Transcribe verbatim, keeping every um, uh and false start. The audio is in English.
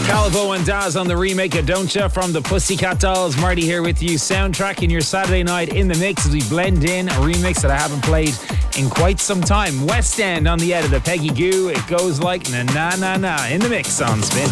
Calvo and Daz on the remake of Don't Ya from the Pussycat Dolls. Marty here with you, soundtracking your Saturday night in the mix as we blend in a remix that I haven't played in quite some time. West End on the edit of Peggy Goo. It goes like na na na na in the mix on Spin.